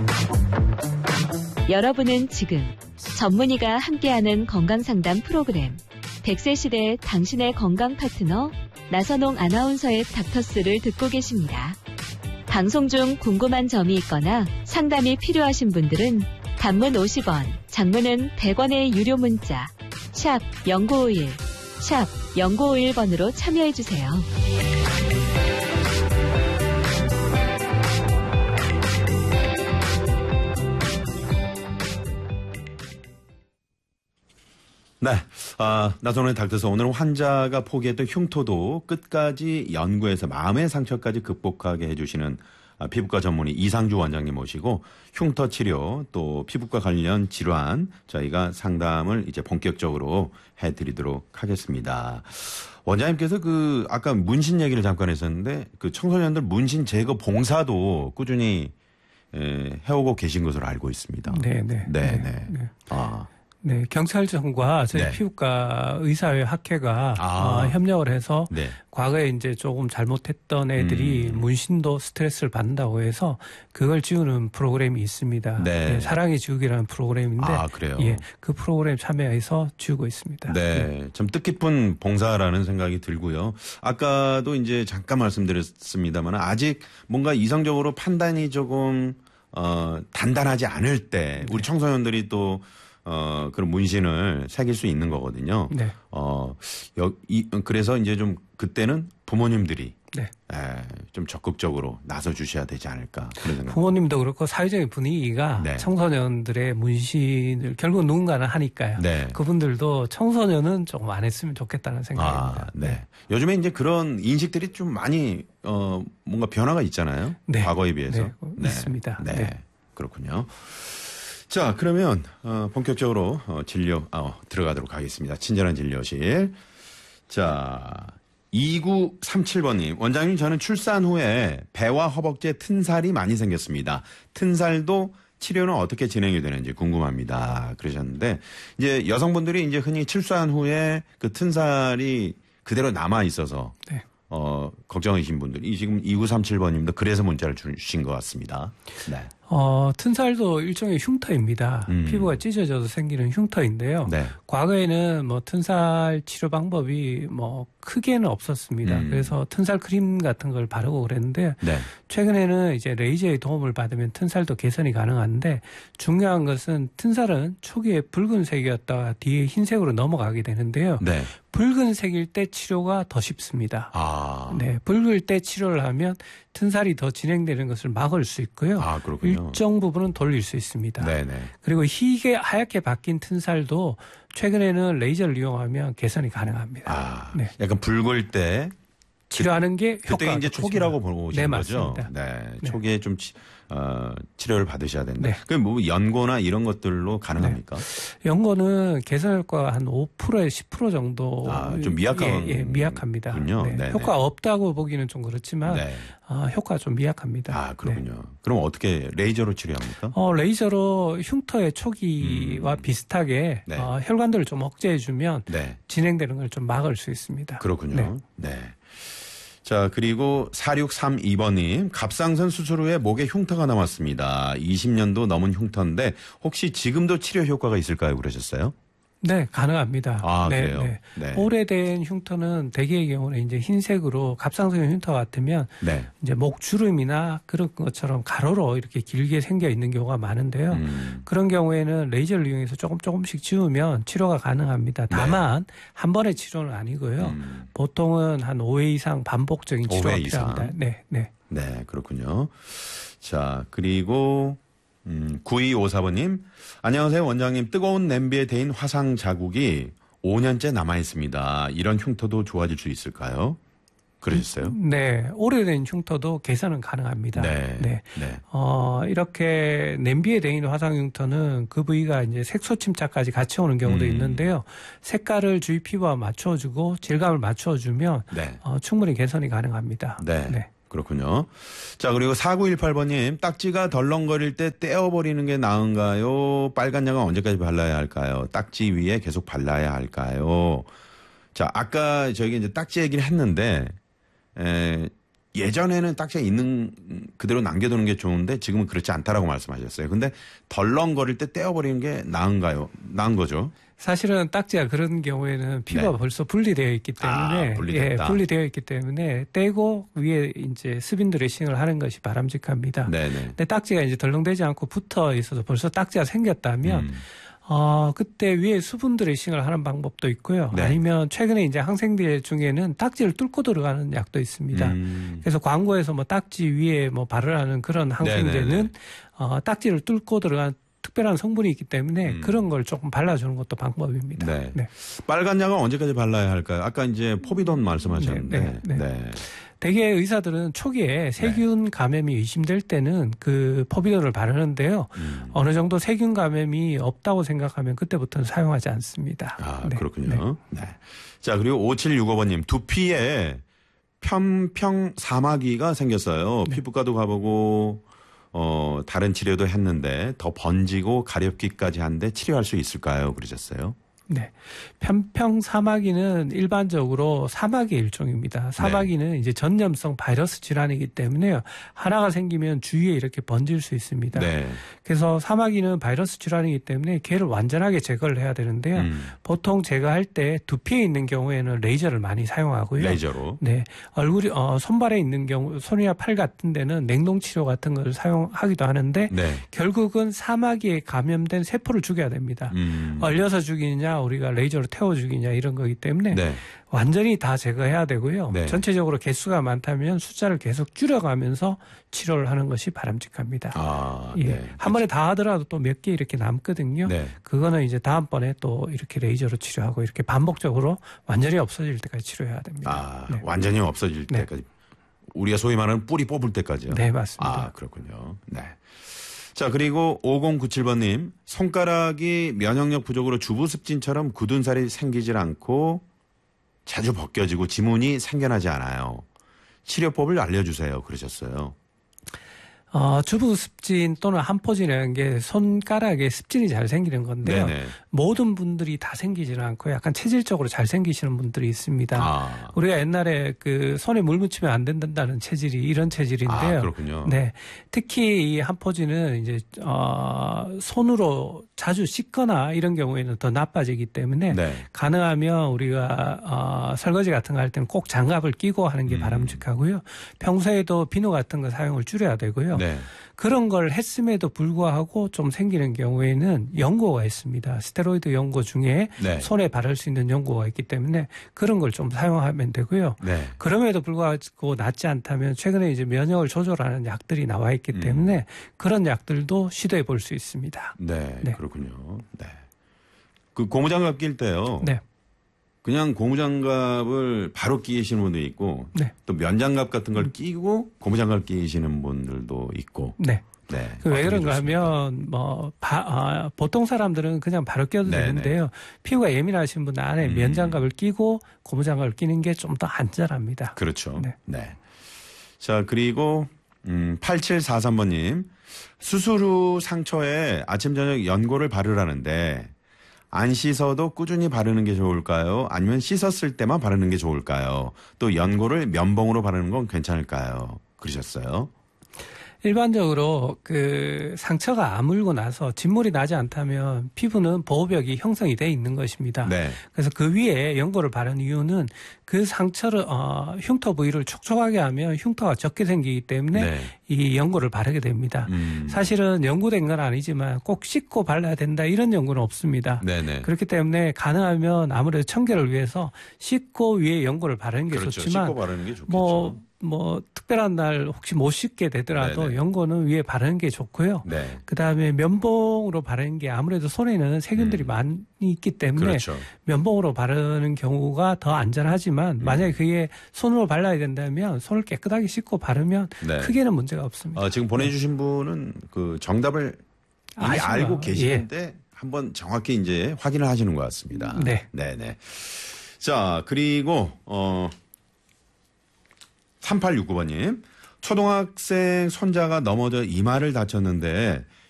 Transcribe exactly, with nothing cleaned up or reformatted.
여러분은 지금 전문의가 함께하는 건강상담 프로그램 백 세 시대의 당신의 건강 파트너 나선홍 아나운서의 닥터스를 듣고 계십니다. 방송 중 궁금한 점이 있거나 상담이 필요하신 분들은 단문 오십 원, 장문은 백 원의 유료 문자 샵 공구오일, 샵 공구오일 번으로 참여해주세요. 네, 아, 나선홍의 닥터스 오늘은 환자가 포기했던 흉터도 끝까지 연구해서 마음의 상처까지 극복하게 해주시는 아, 피부과 전문의 이상주 원장님 모시고 흉터 치료 또 피부과 관련 질환 저희가 상담을 이제 본격적으로 해드리도록 하겠습니다. 원장님께서 그 아까 문신 얘기를 잠깐 했었는데 그 청소년들 문신 제거 봉사도 꾸준히 에, 해오고 계신 것으로 알고 있습니다. 네, 네, 네, 네. 네. 네. 아. 네, 경찰청과 저희 네. 피부과 의사회 학회가 아. 어, 협력을 해서 네. 과거에 이제 조금 잘못했던 애들이 음. 문신도 스트레스를 받는다고 해서 그걸 지우는 프로그램이 있습니다. 네. 네, 사랑의 지우기라는 프로그램인데, 아, 그래요? 예, 그 프로그램 참여해서 지우고 있습니다. 네, 네. 참 뜻깊은 봉사라는 생각이 들고요. 아까도 이제 잠깐 말씀드렸습니다만 아직 뭔가 이성적으로 판단이 조금 어, 단단하지 않을 때 우리 청소년들이 또 어, 그런 문신을 새길 수 있는 거거든요. 네. 어, 여, 이, 그래서 이제 좀 그때는 부모님들이 네. 에, 좀 적극적으로 나서 주셔야 되지 않을까 그런 생각. 부모님도 그렇고 사회적인 분위기가 네. 청소년들의 문신을 결국 누군가는 하니까요. 네. 그분들도 청소년은 조금 안 했으면 좋겠다는 생각입니다. 아, 네. 요즘에 이제 그런 인식들이 좀 많이 어, 뭔가 변화가 있잖아요. 네. 과거에 비해서. 네. 있습니다. 네. 네. 그렇군요. 자, 그러면 어, 본격적으로 어, 진료 어, 들어가도록 하겠습니다. 친절한 진료실. 자, 이구삼칠 번님. 원장님, 저는 출산 후에 배와 허벅지에 튼살이 많이 생겼습니다. 튼살도 치료는 어떻게 진행이 되는지 궁금합니다. 그러셨는데 이제 여성분들이 이제 흔히 출산 후에 그 튼살이 그대로 남아 있어서 네. 어, 걱정이신 분들이 지금 이구삼칠 번님도 그래서 문자를 주신 것 같습니다. 네. 어, 튼살도 일종의 흉터입니다. 음. 피부가 찢어져서 생기는 흉터인데요. 네. 과거에는 뭐 튼살 치료 방법이 뭐 크게는 없었습니다. 음. 그래서 튼살 크림 같은 걸 바르고 그랬는데 네. 최근에는 이제 레이저의 도움을 받으면 튼살도 개선이 가능한데 중요한 것은 튼살은 초기에 붉은색이었다가 뒤에 흰색으로 넘어가게 되는데요. 네. 붉은색일 때 치료가 더 쉽습니다. 아. 네, 붉을 때 치료를 하면 튼살이 더 진행되는 것을 막을 수 있고요. 아, 그렇군요. 일정 부분은 돌릴 수 있습니다. 네네. 그리고 희게 하얗게 바뀐 튼살도 최근에는 레이저를 이용하면 개선이 가능합니다. 아. 네. 약간 붉을 때 치료하는 게 효과가 그때 이제 초기라고 보시는 네, 거죠? 맞습니다. 네. 네. 초기에 좀 치, 어, 치료를 받으셔야 된다. 네. 그럼 뭐 연고나 이런 것들로 가능합니까? 연고는 개선 효과가 한 오 퍼센트에 십 퍼센트 정도. 아, 좀 미약한. 예, 예 미약합니다. 군요. 네. 네네. 효과 없다고 보기는 좀 그렇지만 네. 아, 효과가 좀 미약합니다. 아, 그렇군요. 네. 그럼 어떻게 레이저로 치료합니까? 어, 레이저로 흉터의 초기와 음. 비슷하게 네. 어, 혈관들을 좀 억제해주면 네. 진행되는 걸 좀 막을 수 있습니다. 그렇군요. 네. 네. 자, 그리고 사육삼이 번님. 갑상선 수술 후에 목에 흉터가 남았습니다. 이십 년도 넘은 흉터인데 혹시 지금도 치료 효과가 있을까요? 그러셨어요? 네, 가능합니다. 아, 네, 그래요? 네. 네. 오래된 흉터는 대개의 경우는 이제 흰색으로 갑상선 흉터 같으면 네. 이제 목 주름이나 그런 것처럼 가로로 이렇게 길게 생겨 있는 경우가 많은데요. 음. 그런 경우에는 레이저를 이용해서 조금 조금씩 지우면 치료가 가능합니다. 다만 한 번의 치료는 아니고요. 음. 보통은 한 오 회 이상 반복적인 오 회 치료가 이상. 필요합니다. 네, 네. 네, 그렇군요. 자, 그리고 음, 구이오사 번님. 안녕하세요, 원장님. 뜨거운 냄비에 데인 화상 자국이 오 년째 남아 있습니다. 이런 흉터도 좋아질 수 있을까요? 그러셨어요? 네, 오래된 흉터도 개선은 가능합니다. 네. 네. 네. 어, 이렇게 냄비에 데이는 화상 흉터는 그 부위가 이제 색소 침착까지 같이 오는 경우도 음. 있는데요. 색깔을 주위 피부와 맞춰주고 질감을 맞춰주면 네. 어, 충분히 개선이 가능합니다. 네. 네. 그렇군요. 자, 그리고 사구일팔 번님. 딱지가 덜렁거릴 때 떼어버리는 게 나은가요? 빨간 약은 언제까지 발라야 할까요? 딱지 위에 계속 발라야 할까요? 자, 아까 저희가 이제 딱지 얘기를 했는데, 에, 예전에는 딱지가 있는 그대로 남겨두는 게 좋은데 지금은 그렇지 않다라고 말씀하셨어요. 근데 덜렁거릴 때 떼어버리는 게 나은가요? 나은 거죠? 사실은 딱지가 그런 경우에는 피부가 네. 벌써 분리되어 있기 때문에 아, 분리됐다. 예, 분리되어 있기 때문에 떼고 위에 이제 스빈 드레싱을 하는 것이 바람직합니다. 네네. 근데 딱지가 이제 덜렁대지 않고 붙어 있어서 벌써 딱지가 생겼다면 음. 어, 그때 위에 수분 드레싱을 하는 방법도 있고요. 네. 아니면 최근에 이제 항생제 중에는 딱지를 뚫고 들어가는 약도 있습니다. 음. 그래서 광고에서 뭐 딱지 위에 뭐 바르라는 그런 항생제는 네네네. 어, 딱지를 뚫고 들어간 특별한 성분이 있기 때문에 음. 그런 걸 조금 발라주는 것도 방법입니다. 네. 네. 빨간 약은 언제까지 발라야 할까요? 아까 이제 포비돈 말씀하셨는데. 네, 네, 네. 네. 대개 의사들은 초기에 세균 감염이 의심될 때는 그 포비돈을 바르는데요. 음. 어느 정도 세균 감염이 없다고 생각하면 그때부터는 사용하지 않습니다. 아, 네. 그렇군요. 네. 네. 자, 그리고 오칠육오 번님. 두피에 편평 사마귀가 생겼어요. 네. 피부과도 가보고, 어, 다른 치료도 했는데 더 번지고 가렵기까지 한데 치료할 수 있을까요? 그러셨어요. 네. 편평 사마귀는 일반적으로 사마귀의 일종입니다. 사마귀는 네. 이제 전염성 바이러스 질환이기 때문에요. 하나가 생기면 주위에 이렇게 번질 수 있습니다. 네. 그래서 사마귀는 바이러스 질환이기 때문에 걔를 완전하게 제거를 해야 되는데요. 음. 보통 제거할 때 두피에 있는 경우에는 레이저를 많이 사용하고요. 레이저로? 네. 얼굴이, 어, 손발에 있는 경우, 손이나 팔 같은 데는 냉동 치료 같은 걸 사용하기도 하는데 네. 결국은 사마귀에 감염된 세포를 죽여야 됩니다. 음. 얼려서 죽이느냐 우리가 레이저로 태워 죽이냐 이런 거기 때문에 네. 완전히 다 제거해야 되고요. 네. 전체적으로 개수가 많다면 숫자를 계속 줄여가면서 치료를 하는 것이 바람직합니다. 아, 예. 네. 한 번에 다 하더라도 또 몇 개 이렇게 남거든요. 네. 그거는 이제 다음번에 또 이렇게 레이저로 치료하고 이렇게 반복적으로 완전히 없어질 때까지 치료해야 됩니다. 아, 네. 완전히 없어질 네. 때까지. 우리가 소위 말하는 뿌리 뽑을 때까지요? 네, 맞습니다. 아, 그렇군요. 네. 자, 그리고 오공구칠 번님. 손가락이 면역력 부족으로 주부습진처럼 굳은 살이 생기질 않고 자주 벗겨지고 지문이 생겨나지 않아요. 치료법을 알려주세요. 그러셨어요. 어, 주부 습진 또는 한포진이라는 게 손가락에 습진이 잘 생기는 건데요. 네네. 모든 분들이 다 생기지는 않고 약간 체질적으로 잘 생기시는 분들이 있습니다. 아. 우리가 옛날에 그 손에 물 묻히면 안 된다는 체질이 이런 체질인데요. 아, 그렇군요. 네. 특히 이 한포진은 이제, 어, 손으로 자주 씻거나 이런 경우에는 더 나빠지기 때문에 네. 가능하면 우리가, 어, 설거지 같은 거 할 때는 꼭 장갑을 끼고 하는 게 음. 바람직하고요. 평소에도 비누 같은 거 사용을 줄여야 되고요. 네. 그런 걸 했음에도 불구하고 좀 생기는 경우에는 연고가 있습니다. 스테로이드 연고 중에 네. 손에 바를 수 있는 연고가 있기 때문에 그런 걸 좀 사용하면 되고요. 네. 그럼에도 불구하고 낫지 않다면 최근에 이제 면역을 조절하는 약들이 나와 있기 때문에 음. 그런 약들도 시도해 볼 수 있습니다. 네, 네. 그렇군요. 네. 그 고무장갑 낄 때요. 네. 그냥 고무장갑을 바로 끼시는 분도 있고 네. 또 면장갑 같은 걸 끼고 고무장갑을 끼시는 분들도 있고. 네. 네. 그 왜 그런가 하면 뭐 바, 아, 보통 사람들은 그냥 바로 껴도 네네. 되는데요. 피부가 예민하신 분은 안에 음. 면장갑을 끼고 고무장갑을 끼는 게 좀 더 안전합니다. 그렇죠. 네. 네. 자, 그리고 음, 팔칠사삼 번님. 수술 후 상처에 아침 저녁 연고를 바르라는데 안 씻어도 꾸준히 바르는 게 좋을까요? 아니면 씻었을 때만 바르는 게 좋을까요? 또 연고를 면봉으로 바르는 건 괜찮을까요? 그러셨어요. 일반적으로 그 상처가 아물고 나서 진물이 나지 않다면 피부는 보호벽이 형성이 돼 있는 것입니다. 네. 그래서 그 위에 연고를 바른 이유는 그 상처를 어, 흉터 부위를 촉촉하게 하면 흉터가 적게 생기기 때문에 네. 이 연고를 바르게 됩니다. 음. 사실은 연고된 건 아니지만 꼭 씻고 발라야 된다 이런 연고는 없습니다. 네네. 그렇기 때문에 가능하면 아무래도 청결을 위해서 씻고 위에 연고를 바르는 게 그렇죠. 좋지만 씻고 바르는 게 좋겠죠. 뭐 뭐 특별한 날 혹시 못 씻게 되더라도 네네. 연고는 위에 바르는 게 좋고요. 네. 그다음에 면봉으로 바르는 게 아무래도 손에는 세균들이 음. 많이 있기 때문에 그렇죠. 면봉으로 바르는 경우가 더 안전하지만 음. 만약에 그게 손으로 발라야 된다면 손을 깨끗하게 씻고 바르면 네. 크게는 문제가 없습니다. 어, 지금 보내주신 분은 그 정답을 이미 아시구나. 알고 계시는데 예. 한번 정확히 이제 확인을 하시는 것 같습니다. 네. 네네. 자, 그리고 어. 삼팔육구 번님. 초등학생 손자가 넘어져 이마를 다쳤는데